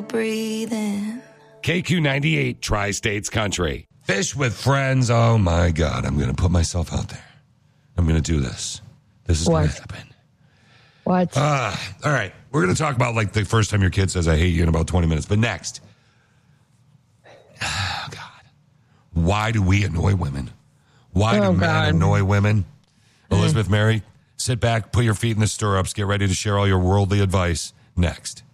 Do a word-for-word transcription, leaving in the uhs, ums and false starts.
Breathing. K Q ninety-eight, Tri-States Country. Fish with friends. Oh, my God. I'm going to put myself out there. I'm going to do this. This is going to happen. What? Uh, all right. We're going to talk about, like, the first time your kid says, I hate you in about twenty minutes. But next. Oh, God. Why do we annoy women? Why oh, do men God. annoy women? Mm. Elizabeth Mary, sit back, put your feet in the stirrups, get ready to share all your worldly advice. Next.